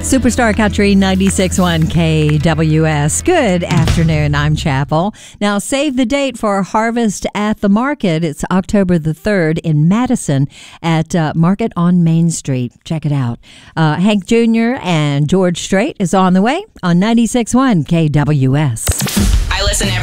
Superstar Country 96.1 KWS. Good afternoon. I'm Chapel. Now, save the date for Harvest at the Market. It's October the 3rd in Madison at Market on Main Street. Check it out. Hank Jr. and George Strait is on the way on 96.1 KWS. I listen every